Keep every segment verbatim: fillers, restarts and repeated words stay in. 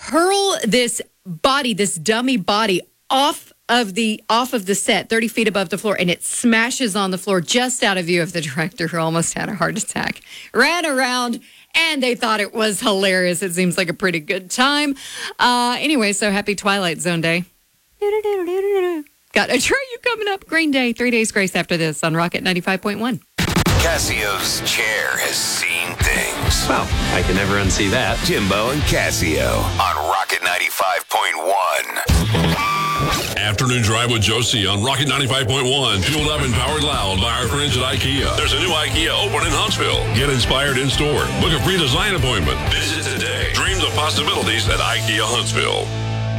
hurl this body, this dummy body, off of the off of the set, thirty feet above the floor, and it smashes on the floor just out of view of the director, who almost had a heart attack. Ran around, and they thought it was hilarious. It seems like a pretty good time. Uh, anyway, so happy Twilight Zone Day. Got a tribute coming up. Green Day, three days grace after this on Rocket ninety-five point one. Cassio's chair has seen things. Well, I can never unsee that. Jimbo and Cassio on Rocket ninety-five point one. Afternoon Drive with Josie on Rocket ninety-five point one. Fueled up and powered loud by our friends at IKEA. There's a new IKEA open in Huntsville. Get inspired in store. Book a free design appointment. Visit today. Dreams of possibilities at IKEA Huntsville.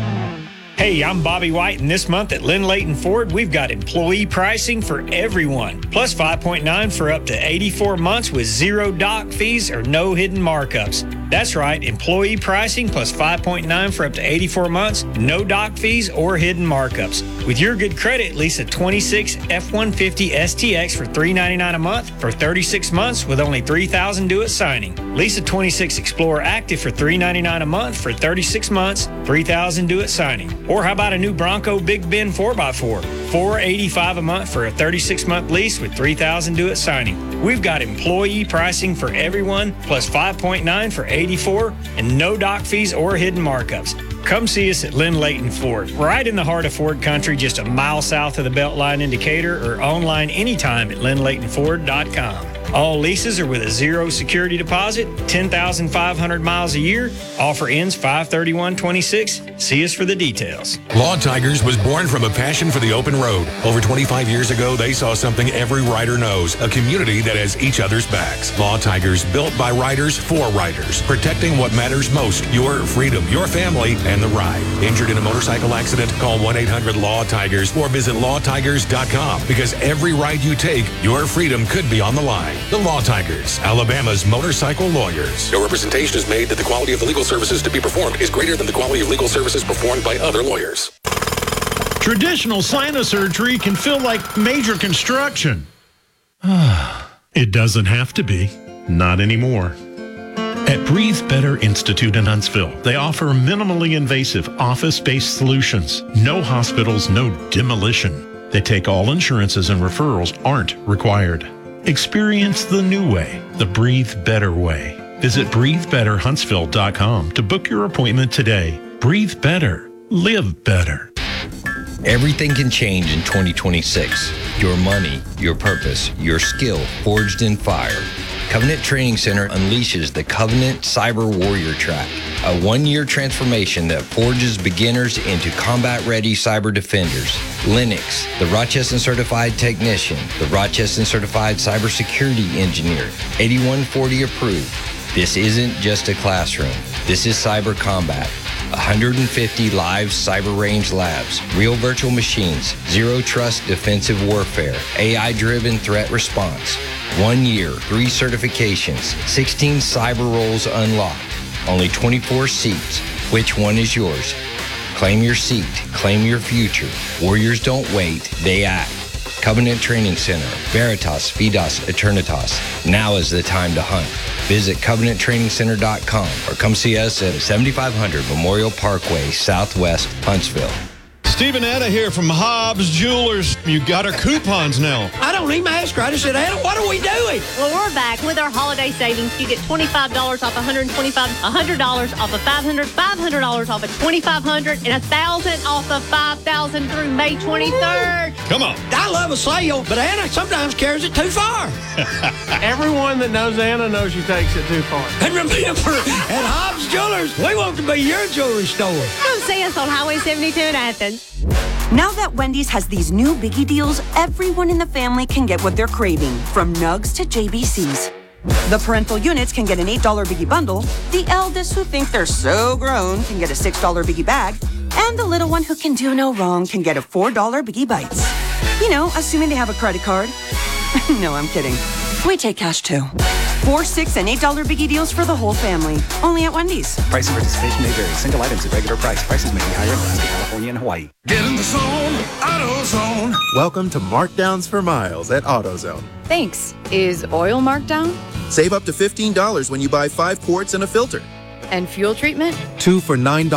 Hey, I'm Bobby White, and this month at Lynn Layton Ford, we've got employee pricing for everyone. Plus five point nine for up to eighty-four months with zero doc fees or no hidden markups. That's right, employee pricing plus five point nine for up to eighty-four months, no doc fees or hidden markups. With your good credit, lease a twenty-six F one fifty S T X for three hundred ninety-nine dollars a month for thirty-six months with only three thousand dollars due at signing. Lease a twenty-six Explorer Active for three hundred ninety-nine dollars a month for thirty-six months, three thousand dollars due at signing. Or how about a new Bronco Big Ben four by four? four hundred eighty-five dollars a month for a thirty-six month lease with three thousand dollars due at signing. We've got employee pricing for everyone, plus five point nine for eighty-four, and no doc fees or hidden markups. Come see us at Lynn Layton Ford, right in the heart of Ford country, just a mile south of the Beltline indicator, or online anytime at lynn layton ford dot com. All leases are with a zero security deposit, ten thousand five hundred miles a year. Offer ends five thirty-one twenty-six. See us for the details. Law Tigers was born from a passion for the open road. Over twenty-five years ago, they saw something every rider knows, a community that has each other's backs. Law Tigers, built by riders for riders, protecting what matters most, your freedom, your family, and the ride. Injured in a motorcycle accident? Call one eight hundred law tigers or visit law tigers dot com, because every ride you take, your freedom could be on the line. The Law Tigers, Alabama's motorcycle lawyers. No representation is made that the quality of the legal services to be performed is greater than the quality of legal services performed by other lawyers. Traditional sinus surgery can feel like major construction. It doesn't have to be. Not anymore. At Breathe Better Institute in Huntsville, they offer minimally invasive office-based solutions. No hospitals, no demolition. They take all insurances and referrals aren't required. Experience the new way, the Breathe Better way. Visit breathe better huntsville dot com to book your appointment today. Breathe better. Live better. Everything can change in twenty twenty-six. Your money, your purpose, your skill forged in fire. Covenant Training Center unleashes the Covenant Cyber Warrior Track, a one-year transformation that forges beginners into combat-ready cyber defenders. Linux, the Rochester Certified Technician, the Rochester Certified Cybersecurity Engineer, eighty-one forty approved. This isn't just a classroom. This is cyber combat. one hundred fifty live cyber range labs, real virtual machines, zero trust defensive warfare, A I-driven threat response. One year, three certifications, sixteen cyber roles unlocked, only twenty-four seats. Which one is yours? Claim your seat, claim your future. Warriors don't wait, they act. Covenant Training Center, Veritas, Vidas, Eternitas. Now is the time to hunt. Visit covenant training center dot com or come see us at seventy-five hundred Memorial Parkway, Southwest, Huntsville. Stephen Anna here from Hobbs Jewelers. You got our coupons now. I don't even ask her. I just said, Anna, what are we doing? Well, we're back with our holiday savings. You get twenty-five dollars off one hundred twenty-five dollars, one hundred dollars off of five hundred dollars, five hundred dollars off of twenty-five hundred dollars, and one thousand dollars off of five thousand dollars through May twenty-third. Come on. I love a sale, but Anna sometimes carries it too far. Everyone that knows Anna knows she takes it too far. And remember, at Hobbs Jewelers, we want to be your jewelry store. Come see us on Highway seventy-two in Athens. Now that Wendy's has these new biggie deals, everyone in the family can get what they're craving, from nugs to J B Cs. The parental units can get an eight dollar biggie bundle, the eldest who think they're so grown can get a six dollar biggie bag, and the little one who can do no wrong can get a four dollar biggie bites. You know, assuming they have a credit card. No, I'm kidding. We take cash too. Four, six, and eight dollar biggie deals for the whole family. Only at Wendy's. Price and participation may vary. Single items at regular price. Prices may be higher in Alaska, California, and Hawaii. Get in the zone, AutoZone. Welcome to Markdowns for Miles at AutoZone. Thanks. Is oil marked down? Save up to fifteen dollars when you buy five quarts and a filter. And fuel treatment? Two for nine dollars.